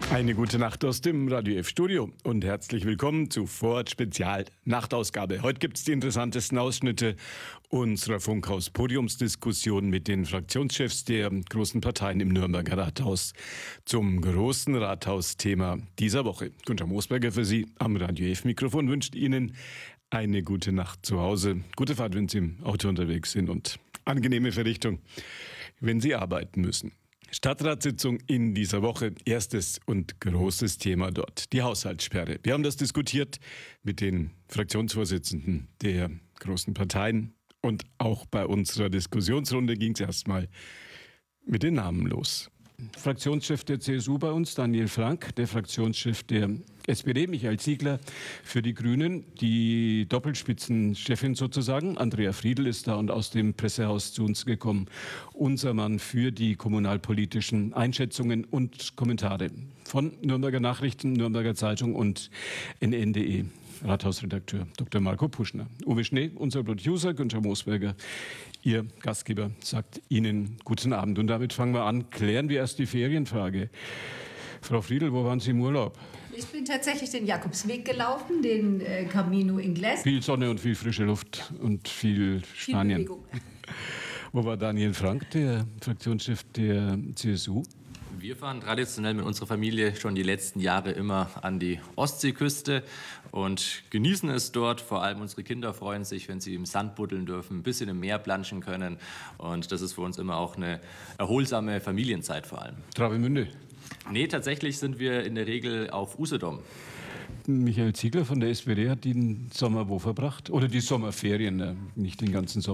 Eine gute Nacht aus dem Radio F Studio und herzlich willkommen zu Vorort Spezial Nachtausgabe. Heute gibt es die interessantesten Ausschnitte unserer Funkhaus-Podiumsdiskussion mit den Fraktionschefs der großen Parteien im Nürnberger Rathaus zum großen Rathausthema dieser Woche. Günther Moosberger für Sie am Radio F Mikrofon wünscht Ihnen eine gute Nacht zu Hause, gute Fahrt, wenn Sie im Auto unterwegs sind und angenehme Verrichtung, wenn Sie arbeiten müssen. Stadtratssitzung in dieser Woche, erstes und großes Thema dort, die Haushaltssperre. Wir haben das diskutiert mit den Fraktionsvorsitzenden der großen Parteien und auch bei unserer Diskussionsrunde ging es erstmal mit den Namen los. Fraktionschef der CSU bei uns, Daniel Frank, der Fraktionschef der SPD, Michael Ziegler für die Grünen, die Doppelspitzenchefin sozusagen, Andrea Friedl ist da und aus dem Pressehaus zu uns gekommen. Unser Mann für die kommunalpolitischen Einschätzungen und Kommentare von Nürnberger Nachrichten, Nürnberger Zeitung und NN.de. Rathausredakteur Dr. Marco Puschner. Uwe Schnee, unser Producer, Günther Moosberger, Ihr Gastgeber, sagt Ihnen guten Abend. Und damit fangen wir an. Klären wir erst die Ferienfrage. Frau Friedl, wo waren Sie im Urlaub? Ich bin tatsächlich den Jakobsweg gelaufen, den Camino Inglés. Viel Sonne und viel frische Luft und viel Spanien. Bewegung. Wo war Daniel Frank, der Fraktionschef der CSU? Wir fahren traditionell mit unserer Familie schon die letzten Jahre immer an die Ostseeküste und genießen es dort. Vor allem unsere Kinder freuen sich, wenn sie im Sand buddeln dürfen, ein bisschen im Meer planschen können. Und das ist für uns immer auch eine erholsame Familienzeit vor allem. Travemünde? Nee, tatsächlich sind wir in der Regel auf Usedom. Michael Ziegler von der SPD hat den Sommer wo verbracht? Oder die Sommerferien, nicht den ganzen Sommer?